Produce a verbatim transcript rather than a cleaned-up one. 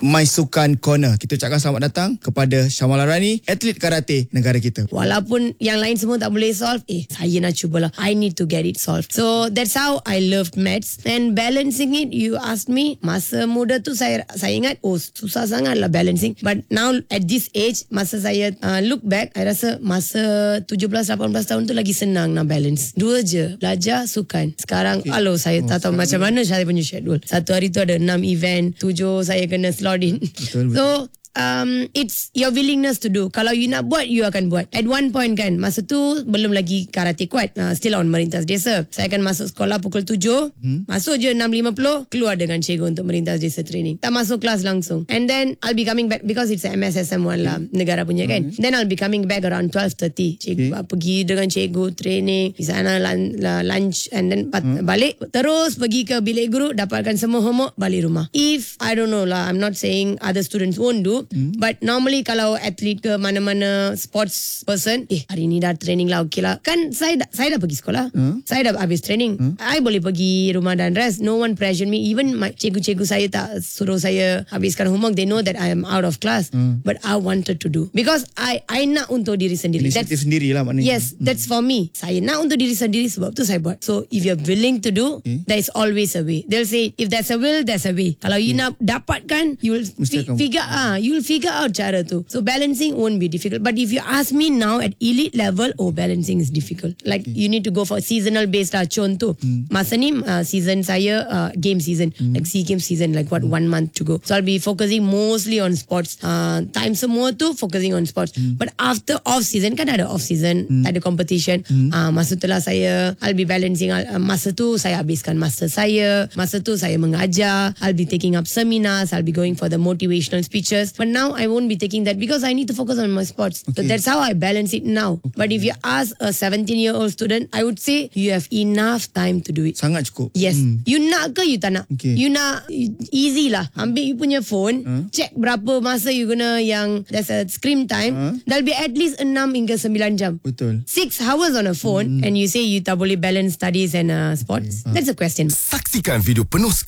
My Sukan Corner. Kita ucapkan selamat datang kepada Syamala Rani, atlet karate negara kita. Walaupun yang lain semua tak boleh solve, eh saya nak cubalah. I need to get it solved. So that's how I loved maths. And balancing it, you asked me, masa muda tu saya saya ingat, oh susah sangat lah balancing. But now at this age, masa saya uh, look back, I rasa masa tujuh belas lapan belas tahun tu lagi senang nak balance. Dua je, belajar, sukan. Sekarang, okay. Alo saya oh, tak tahu macam mana saya punya schedule. Satu hari tu ada enam event, tujuh saya kena slot in. Betul, betul. So Um, it's your willingness to do. Kalau you nak buat, you akan buat. At one point kan, masa tu belum lagi karate kuat, uh, still on Merintas Desa. Saya akan masuk sekolah pukul tujuh, hmm? Masuk je enam lima puluh, keluar dengan cikgu untuk Merintas Desa training. Tak masuk kelas langsung. And then I'll be coming back because it's M S S M one lah, negara punya kan. Hmm. Then I'll be coming back around twelve thirty. Cikgu okay. pergi dengan cikgu training, di sana lunch and then hmm. balik. Terus pergi ke bilik guru, dapatkan semua homework, balik rumah. If I don't know lah, I'm not saying other students won't do. Hmm. But normally kalau atlet ke mana-mana sports person, eh hari ni dah training lah, okay lah. Kan saya dah, saya dah pergi sekolah, hmm? Saya dah habis training, hmm? I boleh pergi rumah dan rest. No one pressure me. Even my cikgu-cikgu saya tak suruh saya habiskan homework. They know that I am out of class, hmm. But I wanted to do because I I nak untuk diri sendiri. Inisiatif sendiri lah maknanya. Yes, hmm. That's for me. Saya nak untuk diri sendiri, sebab tu saya buat. So if you're willing to do, okay. There is always a way. They'll say if there's a will, there's a way. Kalau you yeah. nak dapatkan, you will fi- figure ah, you will figure out cara tu. So balancing won't be difficult. But if you ask me now at elite level, oh balancing is difficult. Like okay. You need to go for seasonal based lah. Contoh, hmm. masa ni uh, season saya uh, game season, hmm. like SEA Games season, like what hmm. one month to go. So I'll be focusing mostly on sports. Uh, time semua tu focusing on sports. Hmm. But after off season, kan ada off season, hmm. ada competition. Hmm. Uh, masa tu lah saya, I'll be balancing. Uh, masa tu saya habiskan masa saya. Masa tu saya mengajar. I'll be taking up seminars. I'll be going for the motivational speeches. But now I won't be taking that because I need to focus on my sports. Okay. So that's how I balance it now. Okay. But if you ask a seventeen year old student, I would say you have enough time to do it. Sangat cukup. Yes. Hmm. You nak ke you tak nak? Okay. You nak, easy lah. Ambil you punya phone, huh? Check berapa masa you guna yang there's a screen time. Huh? There'll be at least enam hingga sembilan jam. Betul. six hours on a phone, hmm. And you say you tak boleh balance studies and uh, sports. Okay. Huh? That's a question. Saksikan video penuh